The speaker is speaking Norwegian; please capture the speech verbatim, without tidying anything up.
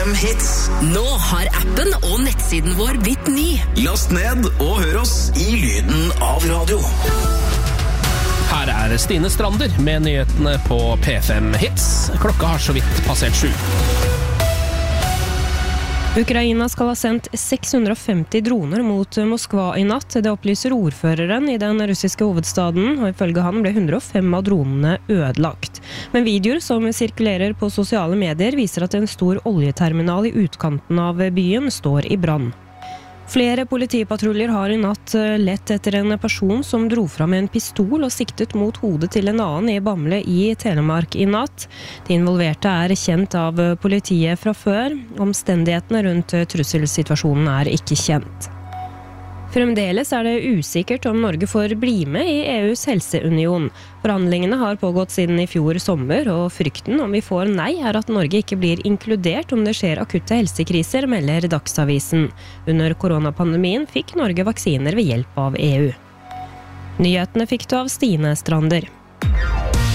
fem Hits. Nå har appen og nettsiden vår blitt ny. Last ned og hør oss i lyden av radio. Her er Stine Strander med nyhetene på P fem Hits. Klokka har så vidt passert sju. Ukraina skal ha sendt seks hundre og femti droner mot Moskva i natt. Det opplyser ordføreren i den russiske hovedstaden, og ifølge han ble hundre og fem av dronene ødelagt. Men videoer som sirkulerer på sosiale medier viser at en stor oljeterminal i utkanten av byen står i brann. Flere politipatruljer har i natt lett etter en person som dro fram en pistol og siktet mot hodet til en annen i Bamble i Telemark i natt. De involverte er kjent av politiet fra før. Omstendighetene rundt trusselsituasjonen er ikke kjent. Fremdeles er det usikkert om Norge får bli med i E U's helseunion. Forhandlingene har pågått siden i fjor sommer, og frykten om vi får nei er at Norge ikke blir inkludert om det skjer akutte helsekriser, melder Dagsavisen. Under koronapandemien fikk Norge vaksiner ved hjelp av E U. Nyhetene fikk du av Stine Strander.